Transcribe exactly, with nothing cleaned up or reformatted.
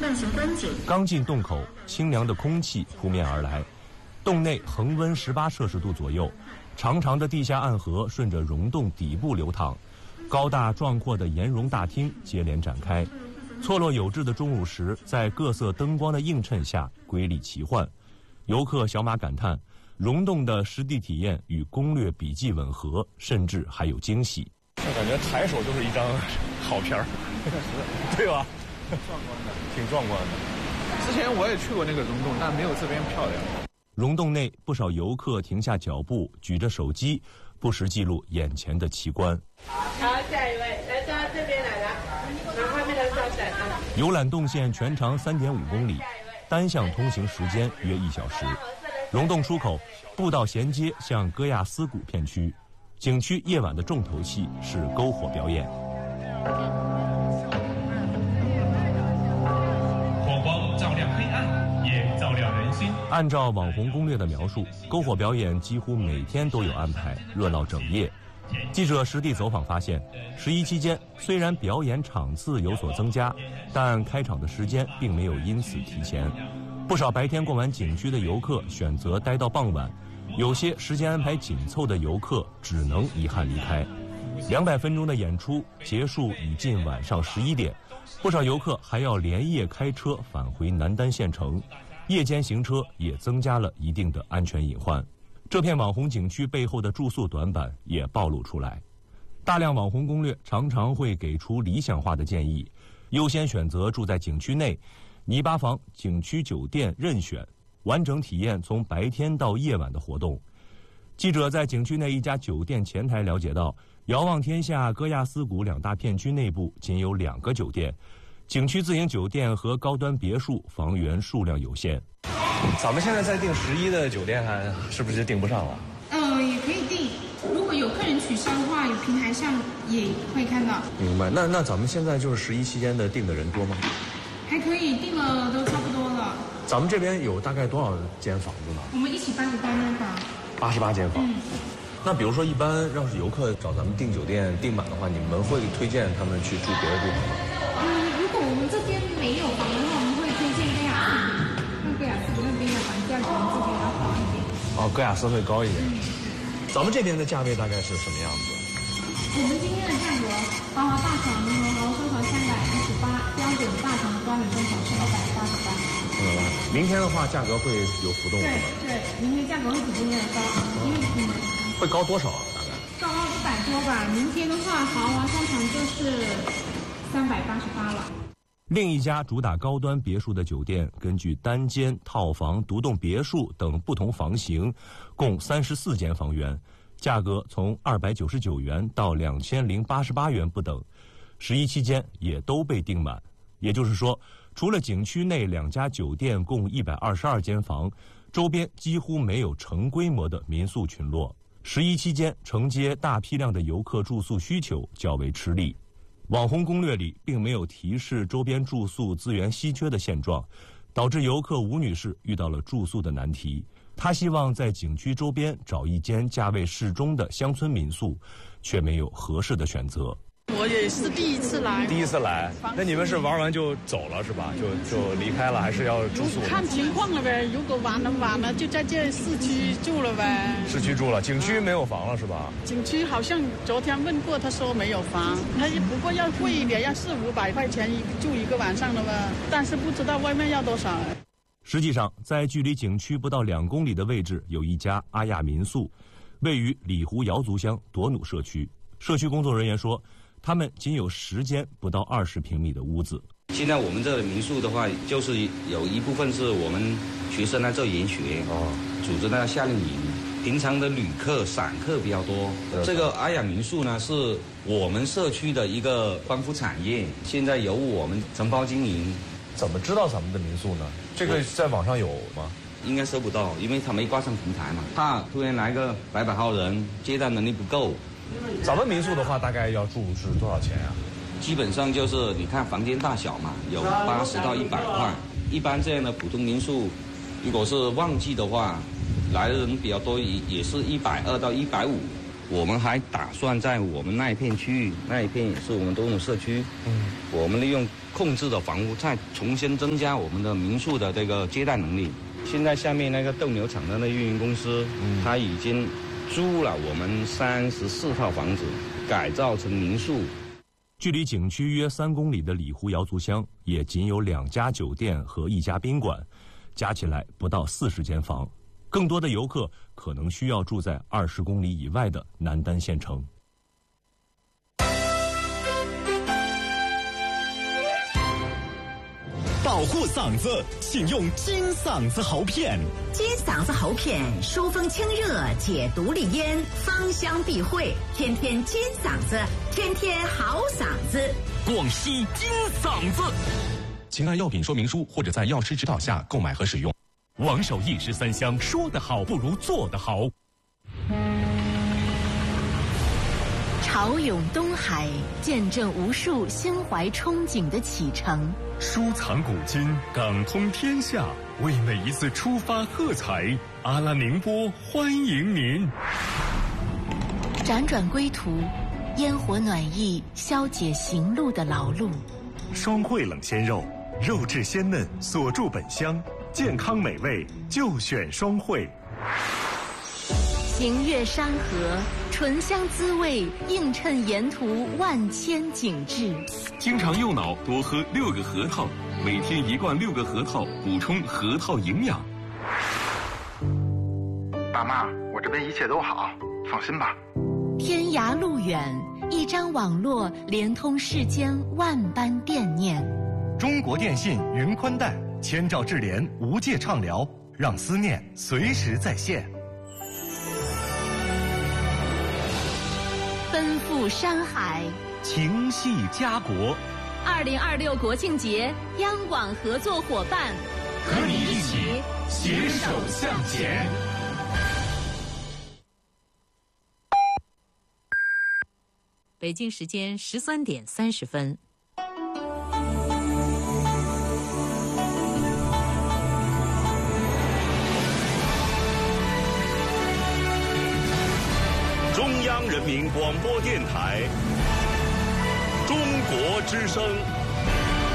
暂行关紧。 刚进洞口，清凉的空气扑面而来，洞内恒温十八摄氏度左右，长长的地下暗河顺着溶洞底部流淌，高大壮阔的岩溶大厅接连展开。错落有致的钟乳石在各色灯光的映衬下瑰丽奇幻，游客小马感叹，溶洞的实地体验与攻略笔记吻合，甚至还有惊喜。 我感觉抬手就是一张好片儿，对吧？ 壮观的， 挺壮观的。 之前我也去过那个溶洞，但没有这边漂亮。 溶洞内不少游客停下脚步，举着手机，不时记录眼前的奇观。 好，下一位，来到这边来了，然后后面的稍等啊。 游览洞线全长三点五公里，单向通行时间约一小时。溶洞出口，步道衔接向戈亚斯谷片区。景区夜晚的重头戏是篝火表演。 火光照亮黑暗，也照亮人心。 按照网红攻略的描述，篝火表演几乎每天都有安排，热闹整夜。记者实地走访发现，十一期间虽然表演场次有所增加，但开场的时间并没有因此提前。不少白天逛完景区的游客选择待到傍晚，有些时间安排紧凑的游客只能遗憾离开。两百分钟的演出结束已近晚上十一点，不少游客还要连夜开车返回南丹县城，夜间行车也增加了一定的安全隐患。这片网红景区背后的住宿短板也暴露出来。大量网红攻略常常会给出理想化的建议，优先选择住在景区内，泥巴房、景区酒店任选，完整体验从白天到夜晚的活动。记者在景区内一家酒店前台了解到，遥望天下、戈亚斯谷两大片区内部仅有两个酒店，景区自营酒店和高端别墅房源数量有限。 咱们现在在订十一的酒店，还是不是订不上了？ 呃，也可以订，如果有客人取消的话，有平台上也会看到。 明白。那那咱们现在就是十一期间的订的人多吗？ 还可以，订了都差不多了。 咱们这边有大概多少间房子呢？ 我们一起八十八间房。 八十八间房。 嗯。 那比如说，一般要是游客找咱们订酒店订满的话，你们会推荐他们去住别的地方吗？ 嗯，如果我们这边没有房的话，我们会推荐戈亚斯谷。那戈亚斯谷那边的房价可能这边要好一点。 哦，戈亚斯会高一点。 嗯。 咱们这边的价位大概是什么样子？ 我们今天的价格，豪华大床和豪收藏三百一十八，标准大床的端礼中床是二百八十八。 嗯，明天的话价格会有浮动是吧？ 对对，明天价格会比今天的高，因为嗯。 会高多少啊？大概？ 高一百多吧。明天的话，豪华商场就是三百八十八了。 另一家主打高端别墅的酒店，根据单间、套房、独栋别墅等不同房型，共三十四间房源，价格从二百九十九元到两千零八十八元不等，十一期间也都被订满。也就是说，除了景区内两家酒店共一百二十二间房，周边几乎没有成规模的民宿群落。十一期间承接大批量的游客住宿需求较为吃力。网红攻略里并没有提示周边住宿资源稀缺的现状，导致游客吴女士遇到了住宿的难题。她希望在景区周边找一间价位适中的乡村民宿，却没有合适的选择。 我也是第一次来。 第一次来，那你们是玩完就走了是吧？就就离开了，还是要住宿？ 看情况了呗，如果晚了晚了就在这市区住了呗。 市区住了，景区没有房了是吧？ 景区好像昨天问过，他说没有房，他不过要贵一点，要四五百块钱一住一个晚上的吧，但是不知道外面要多少。 实际上，在距离景区不到两公里的位置，有一家阿亚民宿，位于里湖瑶族乡朵努社区。社区工作人员说，他们仅有十间不到二十平米的屋子。 现在我们这民宿的话，就是有一部分是我们学生在这研学，哦，组织那夏令营。平常的旅客、散客比较多。这个阿雅民宿呢，是我们社区的一个光伏产业，现在由我们承包经营。 怎么知道咱们的民宿呢？这个在网上有吗？ 应该搜不到，因为他没挂上平台嘛。怕突然来个百百号人，接待能力不够。 咱们民宿的话，大概要住是多少钱啊？ 基本上就是你看房间大小嘛，有八十到一百块。一般这样的普通民宿，如果是旺季的话，来的人比较多，也也是一百二到一百五。我们还打算在我们那一片区域，那一片也是我们东涌社区，嗯，我们利用控制的房屋，再重新增加我们的民宿的这个接待能力。现在下面那个斗牛场的那运营公司，嗯、他已经租了我们三十四套房子，改造成民宿。 距离景区约三公里的里湖瑶族乡，也仅有两家酒店和一家宾馆，加起来不到四十间房。更多的游客可能需要住在二十公里以外的南丹县城。 保护嗓子，请用金嗓子喉片。 金嗓子喉片疏风清热，解毒利咽，芳香避秽，天天金嗓子，天天好嗓子。 广西金嗓子， 请按药品说明书或者在药师指导下购买和使用。 王守义十三香，说得好不如做得好。 潮涌东海，见证无数心怀憧憬的启程。 收藏古今，港通天下，为每一次出发喝彩。阿拉宁波欢迎您。 辗转归途，烟火暖意消解行路的劳碌。 双汇冷鲜肉，肉质鲜嫩，锁住本乡，健康美味就选双汇。 行越山河，醇香滋味映衬沿途万千景致。 经常右脑，多喝六个核桃，每天一罐六个核桃，补充核桃营养。 爸妈，我这边一切都好，放心吧。 天涯路远，一张网络连通世间万般惦念。 中国电信云宽带，千兆智联无界畅聊，让思念随时在线。 奔赴山海， 情系家国。 二零二六国庆节，央广合作伙伴， 和你一起携手向前。 北京时间十三点三十分。 中央人民广播电台，中国之声。